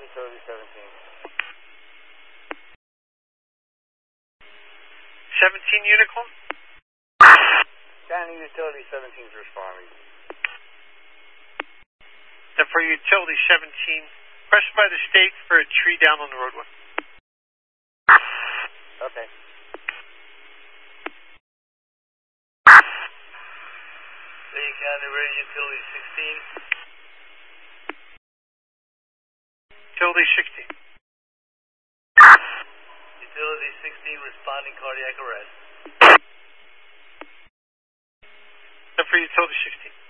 Utility 17. 17 Unicorn? County Utility 17 is responding. And for Utility 17, question by the state for a tree down on the roadway. Okay. Lee County Radio Utility 16. Utility 16. Utility 16 responding cardiac arrest. And for Utility 16.